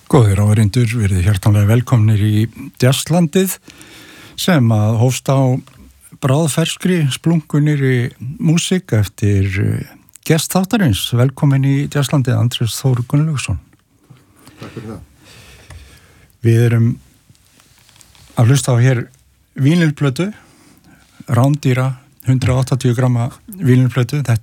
Góðir áheyrendur, verið hjartanlega velkomnir í Jazzlandið sem að hófst á bráðferskri splunkunir músík eftir gest þáttarins. Velkomin í Jazzlandið, Andrés Þór Gunnlaugsson. Takk fyrir það. Við erum að hlusta á hér vínilplötu, rándýra 180 gramma vínilplötu. Þetta